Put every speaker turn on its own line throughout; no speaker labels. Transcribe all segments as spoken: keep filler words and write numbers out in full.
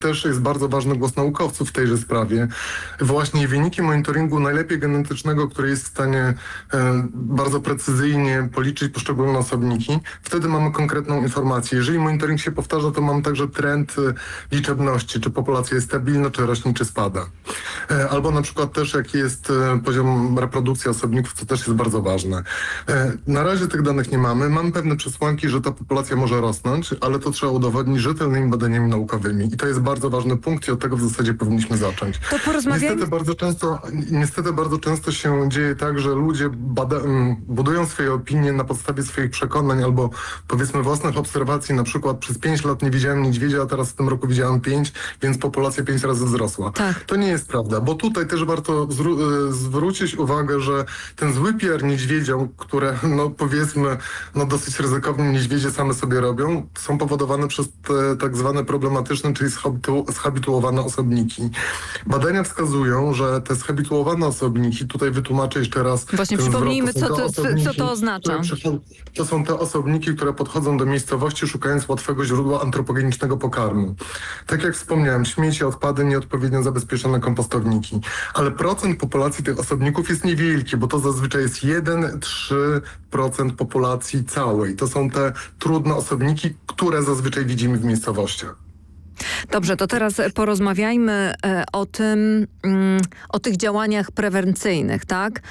też jest bardzo ważny głos naukowców w tejże sprawie. Właśnie wyniki monitoringu najlepiej genetycznego, który jest w stanie e, bardzo precyzyjnie policzyć poszczególne osobniki, wtedy mamy konkretną informację. Jeżeli monitoring się powtarza, to mamy także trend e, liczebności, czy populacja jest stabilna, czy rośnie, czy spada. E, albo na przykład też jaki jest e, poziom reprodukcji osobników, co też jest bardzo ważne. E, na razie tych danych nie mamy. Mamy pewne przesłanki, że ta populacja może rosnąć, ale to trzeba udowodnić rzetelnymi badaniami naukowymi. I to jest bardzo ważny punkt i od tego w zasadzie powinniśmy zacząć.
To porozmawiajmy.
Niestety bardzo często, niestety bardzo często się dzieje tak, że ludzie bada, budują swoje opinie na podstawie swoich przekonań albo powiedzmy własnych obserwacji. Na przykład przez pięć lat nie widziałem niedźwiedzia, a teraz w tym roku widziałem pięć, więc populacja pięć razy wzrosła.
Tak.
To nie jest prawda, bo tutaj też warto zwró- zwrócić uwagę, że ten zły P R niedźwiedzia, które no powiedzmy no dosyć ryzykownie niedźwiedzie same sobie robią, są powodowane przez te tak zwane problematyczne, czyli schabitu- zhabituowane osobniki. Badania wskazują, że te zhabituowane osobniki, tutaj wytłumaczę jeszcze raz.
Właśnie przypomnijmy, co to, co to oznacza.
Które, to są te osobniki, które podchodzą do miejscowości, szukając łatwego źródła antropogenicznego pokarmu. Tak jak wspomniałem, śmieci, odpady, nieodpowiednio zabezpieczone kompostowniki. Ale procent populacji tych osobników jest niewielki, bo to zazwyczaj jest jeden do trzech procent populacji całej. To są te trudne osobniki, które zazwyczaj widzimy w miejscowościach.
Dobrze, to teraz porozmawiajmy o tym, o tych działaniach prewencyjnych, tak?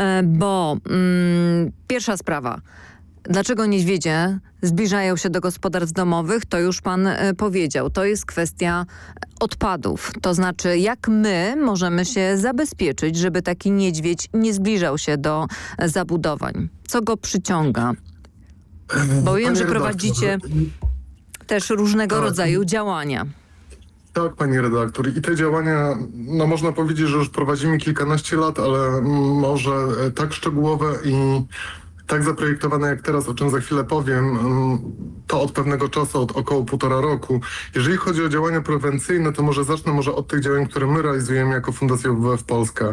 Bo mm, pierwsza sprawa. Dlaczego niedźwiedzie zbliżają się do gospodarstw domowych? To już pan powiedział. To jest kwestia odpadów. To znaczy, jak my możemy się zabezpieczyć, żeby taki niedźwiedź nie zbliżał się do zabudowań? Co go przyciąga? Bo wiem, że prowadzicie też różnego tak. rodzaju działania.
Tak, pani redaktor. I te działania, no można powiedzieć, że już prowadzimy kilkanaście lat, ale może tak szczegółowe i tak zaprojektowane jak teraz, o czym za chwilę powiem, to od pewnego czasu, od około półtora roku. Jeżeli chodzi o działania prewencyjne, to może zacznę może od tych działań, które my realizujemy jako Fundacja W W F Polska.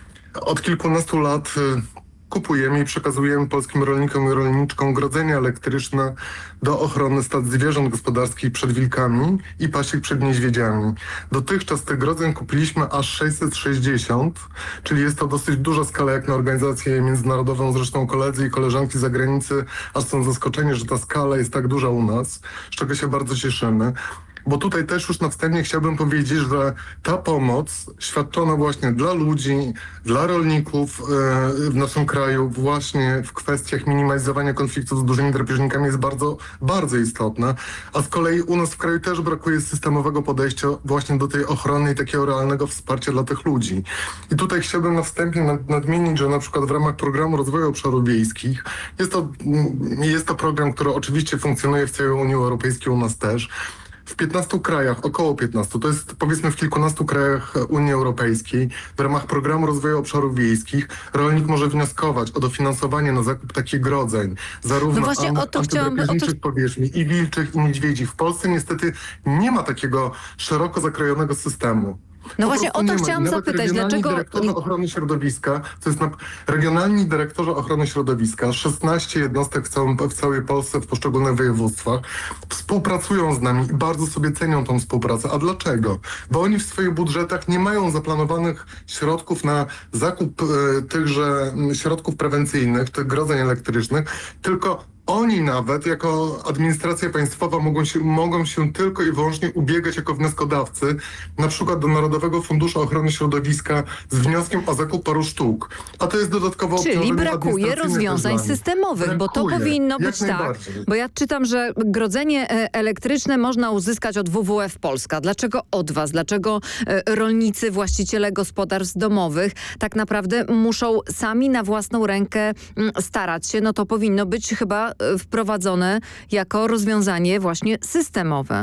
Od kilkunastu lat kupujemy i przekazujemy polskim rolnikom i rolniczkom grodzenia elektryczne do ochrony stad zwierząt gospodarskich przed wilkami i pasiek przed niedźwiedziami. Dotychczas tych grodzeń kupiliśmy aż sześćset sześćdziesiąt, czyli jest to dosyć duża skala jak na organizację międzynarodową. Zresztą koledzy i koleżanki z zagranicy aż są zaskoczeni, że ta skala jest tak duża u nas, z czego się bardzo cieszymy. Bo tutaj też już na wstępie chciałbym powiedzieć, że ta pomoc świadczona właśnie dla ludzi, dla rolników yy, w naszym kraju właśnie w kwestiach minimalizowania konfliktów z dużymi drapieżnikami jest bardzo, bardzo istotna. A z kolei u nas w kraju też brakuje systemowego podejścia właśnie do tej ochrony i takiego realnego wsparcia dla tych ludzi. I tutaj chciałbym na wstępie nad, nadmienić, że na przykład w ramach Programu Rozwoju Obszarów Wiejskich jest to, jest to program, który oczywiście funkcjonuje w całej Unii Europejskiej, u nas też. W piętnastu krajach, około piętnastu, to jest powiedzmy w kilkunastu krajach Unii Europejskiej, w ramach Programu Rozwoju Obszarów Wiejskich rolnik może wnioskować o dofinansowanie na zakup takich grodzeń, zarówno
no właśnie, o to chciałam, o to...
powierzchni i wilczych, i niedźwiedzich. W Polsce niestety nie ma takiego szeroko zakrojonego systemu.
No po właśnie o to chciałam
Nawet
zapytać, dlaczego...
Dyrektorzy ochrony środowiska, to jest na... regionalni dyrektorzy ochrony środowiska, szesnaście jednostek w, całym, w całej Polsce, w poszczególnych województwych, współpracują z nami i bardzo sobie cenią tą współpracę. A dlaczego? Bo oni w swoich budżetach nie mają zaplanowanych środków na zakup e, tychże środków prewencyjnych, tych grodzeń elektrycznych, tylko oni nawet jako administracja państwowa mogą się, mogą się tylko i wyłącznie ubiegać jako wnioskodawcy, na przykład do Narodowego Funduszu Ochrony Środowiska z wnioskiem o zakup paru sztuk. A to jest dodatkowo
Czyli brakuje rozwiązań systemowych, brakuje, bo to powinno być tak. Bo ja czytam, że grodzenie elektryczne można uzyskać od W W F Polska. Dlaczego od was? Dlaczego rolnicy, właściciele gospodarstw domowych tak naprawdę muszą sami na własną rękę starać się? No to powinno być chyba wprowadzone jako rozwiązanie właśnie systemowe.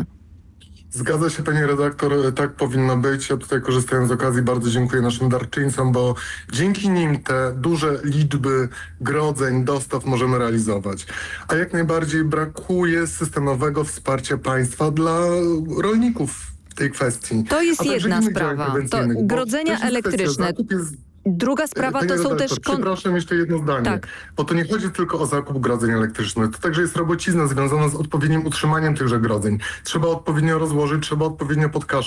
Zgadza się pani redaktor, tak powinno być. Ja tutaj korzystając z okazji bardzo dziękuję naszym darczyńcom, bo dzięki nim te duże liczby grodzeń, dostaw możemy realizować. A jak najbardziej brakuje systemowego wsparcia państwa dla rolników w tej kwestii.
To jest jedna sprawa. To grodzenia elektryczne.
Jest
Druga sprawa
Panie
to są
redaktor,
też... Kon...
Przepraszam, jeszcze jedno zdanie.
Tak.
Bo to nie chodzi tylko o zakup grodzeń elektrycznych. To także jest robocizna związana z odpowiednim utrzymaniem tychże grodzeń. Trzeba odpowiednio rozłożyć, trzeba odpowiednio podkaszać.